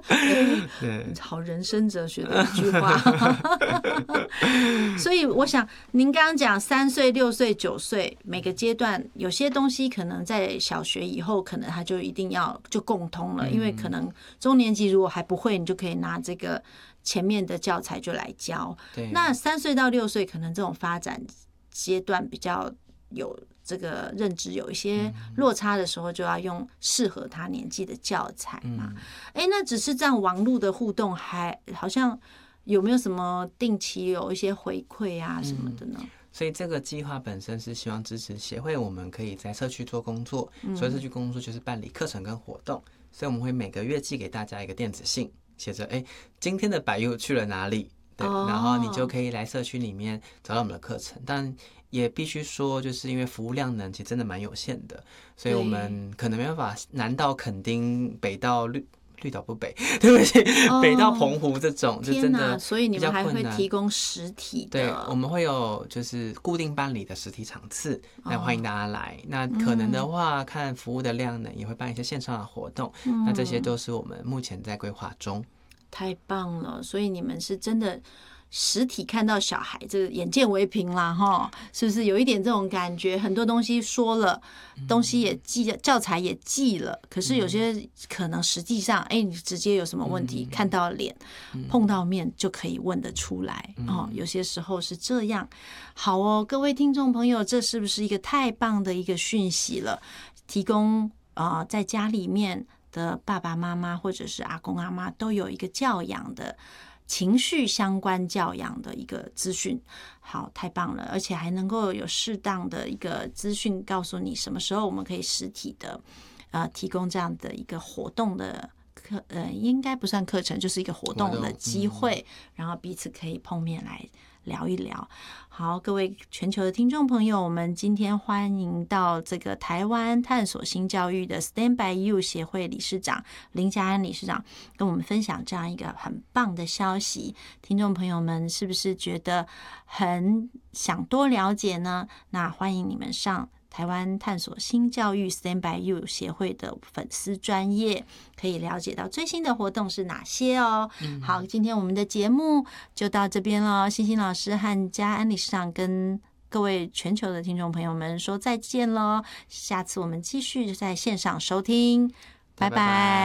对， 好人生哲学的一句话。所以我想您刚刚讲3岁、6岁、9岁每个阶段，有些东西可能在小学以后，可能他就一定要就共通了，因为可能中年级如果还不会，你就可以拿这个前面的教材就来教。那3岁到6岁可能这种发展阶段比较有这个认知有一些落差的时候，就要用适合他年纪的教材嘛。那只是这样网络的互动，还好像有没有什么定期有一些回馈啊什么的呢？ 所以这个计划本身是希望支持协会，我们可以在社区做工作。所以社区工作就是办理课程跟活动，所以我们会每个月寄给大家一个电子信，写着今天的百佑去了哪里，对，然后你就可以来社区里面找到我们的课程。但也必须说，就是因为服务量能其实真的蛮有限的，所以我们可能没办法南到垦丁，北到绿岛不北，对不起，北到澎湖这种就真的， 所以你们还会提供实体的？ 对，我们会有就是固定办理的实体场次，来欢迎大家来。那可能的话，看服务的量呢，也会办一些线上的活动。那这些都是我们目前在规划中。 太棒了！所以你们是真的实体看到小孩，这个眼见为凭啦，哈，是不是有一点这种感觉？很多东西说了，东西也记，教材也记了，可是有些可能实际上，你直接有什么问题，看到脸，碰到面就可以问得出来哦。有些时候是这样。好哦，各位听众朋友，这是不是一个太棒的一个讯息了？提供在家里面的爸爸妈妈或者是阿公阿妈都有一个教养的情绪相关教养的一个资讯，好，太棒了，而且还能够有适当的一个资讯告诉你什么时候我们可以实体的提供这样的一个活动的应该不算课程，就是一个活动的机会，然后彼此可以碰面来聊一聊。好，各位全球的听众朋友，我们今天欢迎到这个台湾探索新教育的 Stand by You 协会理事长林家安理事长跟我们分享这样一个很棒的消息。听众朋友们是不是觉得很想多了解呢？那欢迎你们上台湾探索新教育 Stand by You 协会的粉丝专页，可以了解到最新的活动是哪些哦。好，今天我们的节目就到这边了。欣欣老师和家安理事长跟各位全球的听众朋友们说再见咯，下次我们继续在线上收听，拜拜。